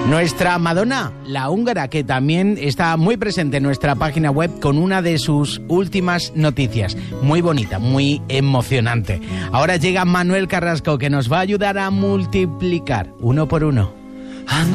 Nuestra Madonna, la húngara, que también está muy presente en nuestra página web con una de sus últimas noticias. Muy bonita, muy emocionante. Ahora llega Manuel Carrasco, que nos va a ayudar a multiplicar 1 por 1.